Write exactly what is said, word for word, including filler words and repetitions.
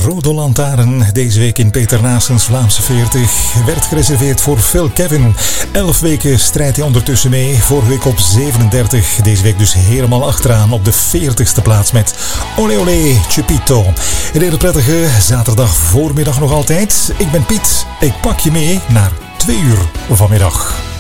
Rode Lantaarn, deze week in Peter Naessens Vlaamse veertig, werd gereserveerd voor Phil Kevin. Elf weken strijdt hij ondertussen mee, vorige week op zevenendertig, deze week dus helemaal achteraan op de veertigste plaats met Ole Ole Chupito. Een hele prettige zaterdag voormiddag nog altijd. Ik ben Piet, ik pak je mee naar twee uur vanmiddag.